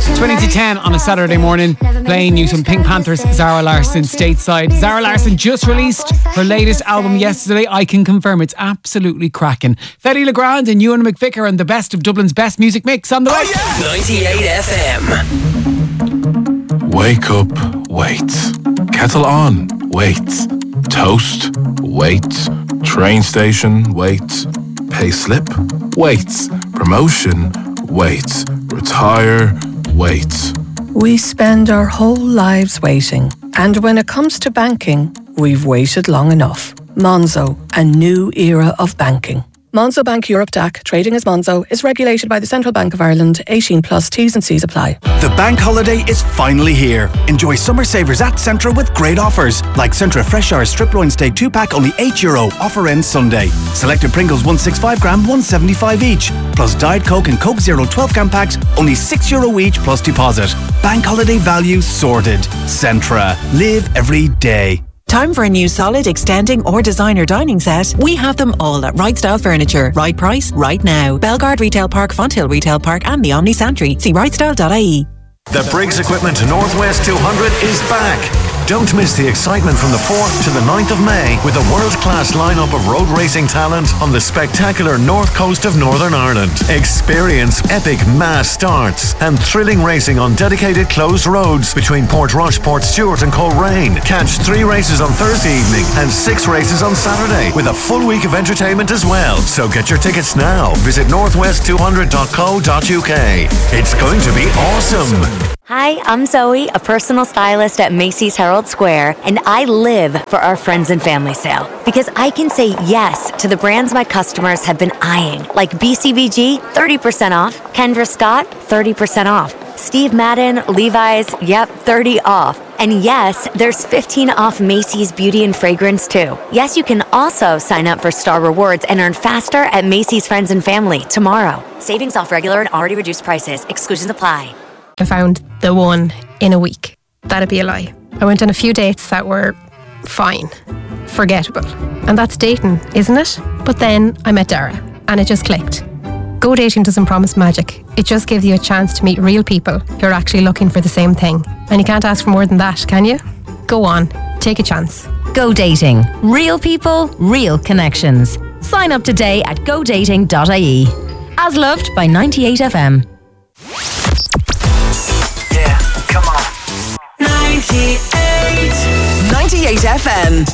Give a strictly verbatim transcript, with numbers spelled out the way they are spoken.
twenty to ten on a Saturday morning, playing you some Pink Panthers, Zara Larsson, Stateside. Zara Larsson just released her latest album yesterday. I can confirm it's absolutely cracking. Fetty Legrand and Ewan McVicker and the best of Dublin's best music mix on the way. Oh, yeah. ninety-eight F M. Wake up, wait. Kettle on, wait. Toast, wait. Train station, wait. Pay slip, wait. Promotion, wait. Retire, wait. We spend our whole lives waiting. And when it comes to banking, we've waited long enough. Monzo, a new era of banking. Monzo Bank Europe D A C, trading as Monzo, is regulated by the Central Bank of Ireland. eighteen plus T's and C's apply. The bank holiday is finally here. Enjoy summer savers at Centra with great offers. Like Centra Fresh Hour Strip Loin Steak two pack, only eight euro. Offer ends Sunday. Selected Pringles one sixty-five gram, one seventy-five each. Plus Diet Coke and Coke Zero twelve can packs, only six euro each plus deposit. Bank holiday value sorted. Centra. Live every day. Time for a new solid, extending or designer dining set? We have them all at Right Style Furniture. Right price, right now. Belgard Retail Park, Fonthill Retail Park and the Omni Santry. See right style dot I E. The Briggs Equipment Northwest two hundred is back. Don't miss the excitement from the fourth to the ninth of May with a world-class lineup of road racing talent on the spectacular north coast of Northern Ireland. Experience epic mass starts and thrilling racing on dedicated closed roads between Portrush, Portstewart and Coleraine. Catch three races on Thursday evening and six races on Saturday with a full week of entertainment as well. So get your tickets now. Visit northwest two hundred dot co dot U K. It's going to be awesome. Hi, I'm Zoe, a personal stylist at Macy's Herald Square, and I live for our friends and family sale because I can say yes to the brands my customers have been eyeing, like B C B G, thirty percent off, Kendra Scott, thirty percent off, Steve Madden, Levi's, yep, thirty off. And yes, there's fifteen off Macy's Beauty and Fragrance too. Yes, you can also sign up for Star Rewards and earn faster at Macy's Friends and Family tomorrow. Savings off regular and already reduced prices. Exclusions apply. I found the one in a week. That'd be a lie. I went on a few dates that were fine, forgettable. And that's dating, isn't it? But then I met Dara and it just clicked. Go dating doesn't promise magic. It just gives you a chance to meet real people who are actually looking for the same thing. And you can't ask for more than that, can you? Go on, take a chance. Go dating. Real people, real connections. Sign up today at go dating dot I E. As loved by ninety-eight F M. Yeah, come on. ninety-eight. ninety-eight F M.